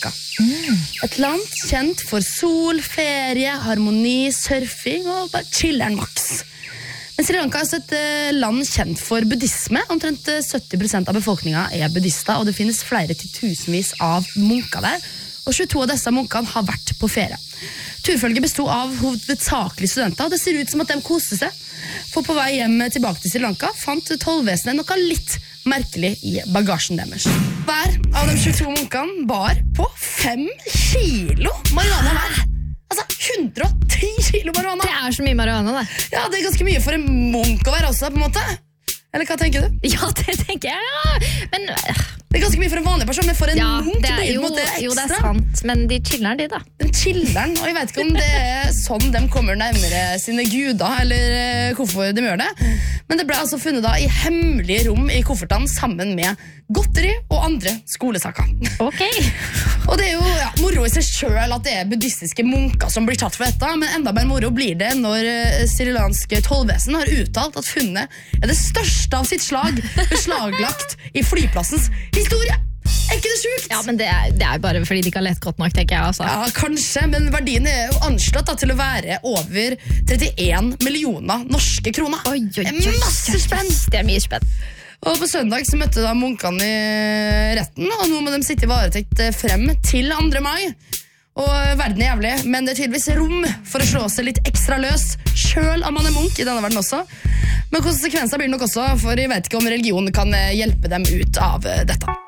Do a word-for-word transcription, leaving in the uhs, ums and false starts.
Lanka. Mm. Et land kjent for sol, ferie, harmoni, surfing og bare chiller'n maks. Men Sri Lanka er også et land kjent for buddhisme. Omtrent sytti prosent av befolkningen er buddhister, og det finnes flere til tusenvis av munker der. Og tjueto av disse munkene har vært på ferie. Turfølget bestod av hovedsakelig studenter, og det ser ut som at de koste seg. For på vei hjem tilbake til Sri Lanka fant tollvesenet noe litt merkelig i bagasjen deres. Hver av de tjueto munkene bar på fem kilo marihuana hver. Altså, hundre og ti kilo marihuana. Det er så mye marihuana, det. Ja, det er ganske mye for en munk å være også, på en måte. Eller hva tenker du? Ja, det tenker jeg, ja. Men det er ganske mye for en vanlig person, men for en ja, munk det er, blir det jo, på en måte ekstra. Jo, det er sant, men de chilleren de, da. Den chilleren, og jeg vet ikke om det er sånn de kommer nærmere sine guder, eller hvorfor de gjør det. Men det ble altså funnet da i hemmelige rom i koffertene sammen med godteri og andre skolesaker. Ok. Og det er jo ja, moro i seg selv at det er buddhistiske munker som blir tatt for dette, men enda mer moro blir det når srilanske tollvesen har uttalt at funnet er det største av sitt slag beslaglagt i flyplassens historie. Er ikke det sjukt? Ja, men det er, det er bare fordi de ikke har lett godt nok, tenker jeg altså. Ja, kanskje, men verdien er jo anslått da, til å være over trettien millioner norske kroner. Oi, oi, oi. Det er masse spenn. Det er mye spenn. Og på søndag så møtte da munkene i retten, og nå må de sitte i varetekt frem til andre mai. Og verden er jævlig, men det er tydeligvis rom for å slå seg litt ekstra løs, selv om man er munk i denne verden også. Men konsekvenser blir det nok også, for jeg vet ikke om religion kan hjelpe dem ut av dette.